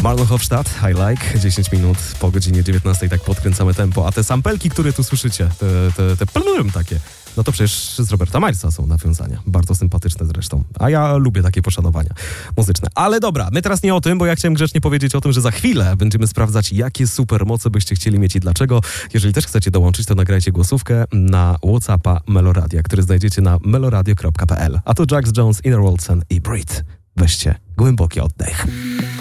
Marlon Hofstadt, I Like, 10 minut po godzinie 19, tak podkręcamy tempo, a te sampelki, które tu słyszycie, te plum takie, no to przecież z Roberta Milesa są nawiązania, bardzo sympatyczne zresztą, a ja lubię takie poszanowania muzyczne. Ale dobra, my teraz nie o tym, bo ja chciałem grzecznie powiedzieć o tym, że za chwilę będziemy sprawdzać, jakie supermoce byście chcieli mieć i dlaczego. Jeżeli też chcecie dołączyć, to nagrajcie głosówkę na WhatsAppa Meloradia, który znajdziecie na meloradio.pl. A to Jax Jones, Inner Waltzen i Breathe. Weźcie głęboki oddech.